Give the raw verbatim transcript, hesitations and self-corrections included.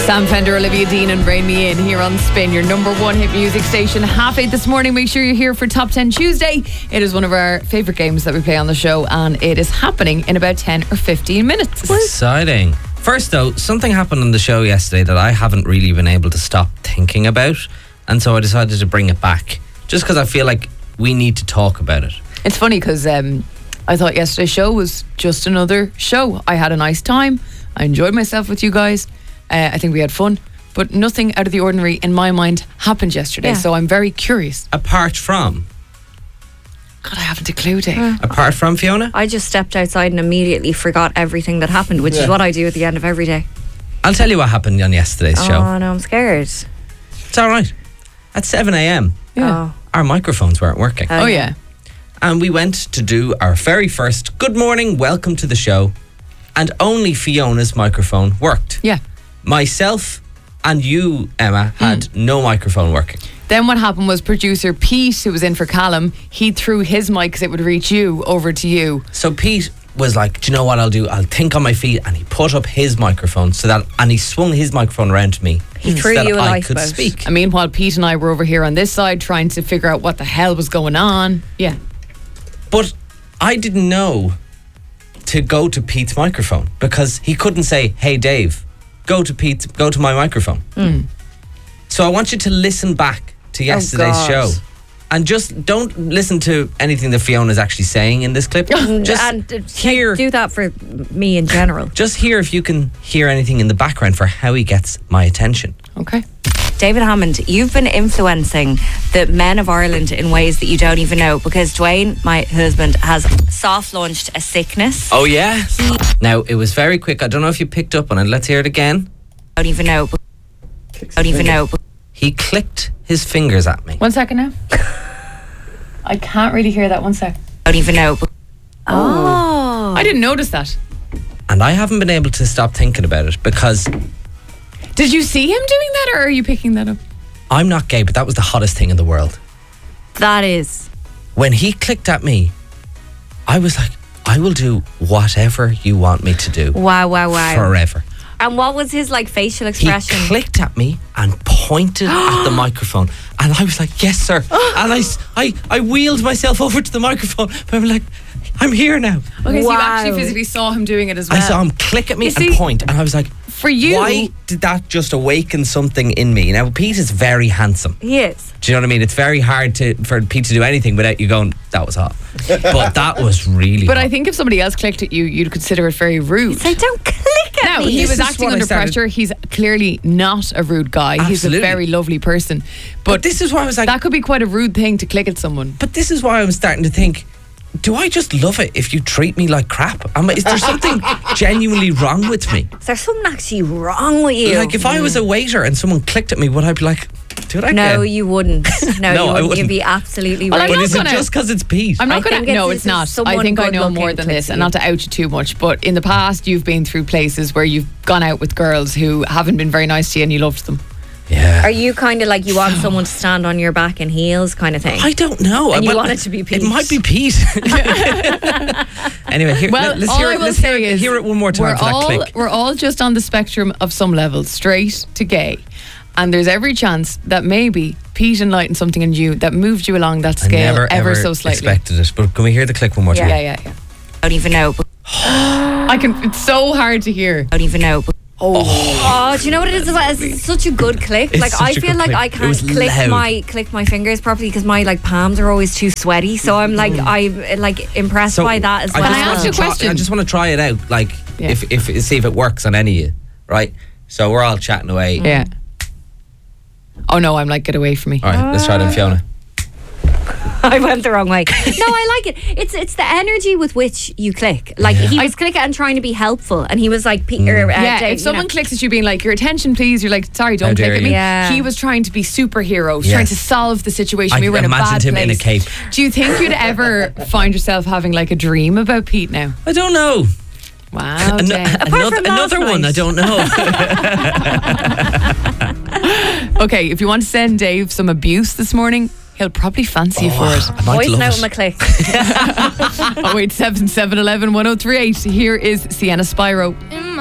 Sam Fender, Olivia Dean and Rain Me In here on Spin, your number one hit music station. Half eight this morning. Make sure you're here for Top ten Tuesday. It is one of our favourite games that we play on the show, and it is happening in about ten or fifteen minutes. Exciting. First though, something happened on the show yesterday that I haven't really been able to stop thinking about, and so I decided to bring it back just because I feel like we need to talk about it. It's funny because um, I thought yesterday's show was just another show. I had a nice time. I enjoyed myself with you guys. Uh, I think we had fun, but nothing out of the ordinary in my mind happened yesterday. Yeah. So I'm very curious. Apart from? God, I haven't a clue, Dave. Uh, Apart from, Fiona? I just stepped outside and immediately forgot everything that happened, which yeah. is what I do at the end of every day. I'll tell you what happened on yesterday's oh, show. Oh no, I'm scared. It's all right. At seven a.m, yeah. oh. our microphones weren't working. Oh, yeah. And we went to do our very first good morning, welcome to the show, and only Fiona's microphone worked. Yeah. Myself and you, Emma, had mm. no microphone working. Then what happened was producer Pete, who was in for Callum, he threw his mic because it would reach you over to you. So Pete was like, do you know what I'll do? I'll think on my feet, and he put up his microphone so that, and he swung his microphone around to me. He threw so you a I lifeboat. could speak. And meanwhile, Pete and I were over here on this side trying to figure out what the hell was going on. Yeah. But I didn't know to go to Pete's microphone because he couldn't say, hey Dave, go to Pete's, go to my microphone. Mm. So I want you to listen back to yesterday's oh show. And just don't listen to anything that Fiona's actually saying in this clip. Just and uh, hear, do that for me in general. Just hear if you can hear anything in the background for how he gets my attention. Okay. David Hammond, you've been influencing the men of Ireland in ways that you don't even know, because Dwayne, my husband, has soft launched a sickness. Oh yeah? Now, it was very quick. I don't know if you picked up on it. Let's hear it again. Don't even know. Don't even know. He clicked his fingers at me. One second now. I can't really hear that. One sec. Don't even know. Oh. I didn't notice that. And I haven't been able to stop thinking about it because... Did you see him doing that, or are you picking that up? I'm not gay, but that was the hottest thing in the world. That is. When he clicked at me, I was like, I will do whatever you want me to do. Wow, wow, wow. Forever. And what was his like facial expression? He clicked at me and pointed at the microphone, and I was like, yes sir. And I, I, I wheeled myself over to the microphone, but I'm like, I'm here now. Okay, wow. so you actually physically saw him doing it as well. I saw him click at me you and see, point, and I was like, for you, why did that just awaken something in me? Now Pete is very handsome. He is. Do you know what I mean? It's very hard to for Pete to do anything without you going, that was hot. But that was really But hot. I think if somebody else clicked at you, you'd consider it very rude. Say, don't click at no, me. he This was is acting what I under started- pressure. He's clearly not a rude guy. Absolutely. He's a very lovely person. But, But this is why I was like, that could be quite a rude thing to click at someone. but this is why I'm starting to think, do I just love it if you treat me like crap? Am I, is there something genuinely wrong with me? Is there something actually wrong with you? Like if I was a waiter and someone clicked at me, would I be like, do it again? No, you wouldn't. No, No, you I wouldn't. wouldn't. You'd be absolutely Well, right. I'm But not is it gonna- just because it's Pete? I'm not I going think to. No, it's- it's not. it's someone I think I know good-looking more than clicks this, at and you. not to out you too much. But in the past, you've been through places where you've gone out with girls who haven't been very nice to you, and you loved them. Yeah. Are you kind of like you want someone to stand on your back in heels kind of thing? I don't know. And you Well, want it to be Pete. It might be Pete. Anyway, here, Well, let, let's all hear I it. will Let's hear say it, is hear it one more time we're for that all, click. We're all just on the spectrum of some level, straight to gay. And there's every chance that maybe Pete enlightened something in you that moved you along that I scale never ever ever so slightly. expected it. But can we hear the click one more Yeah. time? Yeah, yeah, yeah. Don't even know. I can. It's so hard to hear. Don't even know. Oh. oh, do you know what it is about? It's such a good click. It's like such I a feel good like click. I It can't was click loud. my click my fingers properly because my like palms are always too sweaty. So I'm like I like impressed So by that as I well. just Can I want ask to you a try- question? I just want to try it out, like Yeah. if, if see if it works on any of you, right? So we're all chatting away. Yeah. Oh no, I'm like, get away from me. All right, let's try it on Fiona. I went the wrong way. No, I like it. It's it's the energy with which you click. Like he was clicking and trying to be helpful, and he was like, Peter. Uh, Yeah, Dave, if someone you know. clicks at you being like, your attention please, you're like, sorry, How don't dare click at you. me. Yeah. He was trying to be superhero, Yes. trying to solve the situation. I we were in a imagined bad him place. in a cape. Do you think you'd ever find yourself having like a dream about Pete now? I don't know. Wow, An- Jane. another from another last one. night. I don't know. Okay, if you want to send Dave some abuse this morning, he'll probably fancy you for it. I might Voice love note it. my click. oh eight seven seven, one one, one oh three eight. Here is Sienna Spyro.